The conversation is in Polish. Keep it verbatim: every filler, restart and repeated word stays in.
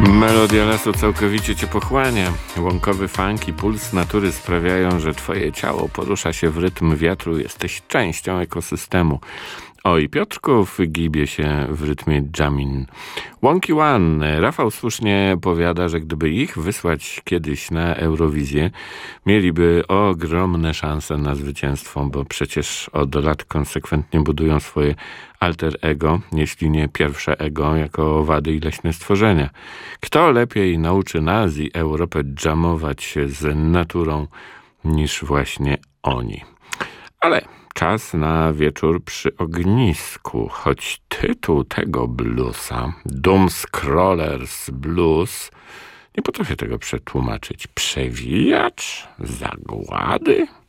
Melodia lasu całkowicie cię pochłania. Łąkowy funk i puls natury sprawiają, że twoje ciało porusza się w rytm wiatru. Jesteś częścią ekosystemu. Oj, Piotrków gibie się w rytmie jamin. Łąki One. Rafał słusznie powiada, że gdyby ich wysłać kiedyś na Eurowizję, mieliby ogromne szanse na zwycięstwo, bo przecież od lat konsekwentnie budują swoje alter ego, jeśli nie pierwsze ego, jako owady i leśne stworzenia. Kto lepiej nauczy nas i Europę dżamować się z naturą niż właśnie oni? Ale czas na wieczór przy ognisku, choć tytuł tego bluesa, Doom Scrollers Blues, nie potrafię tego przetłumaczyć. Przewijacz zagłady?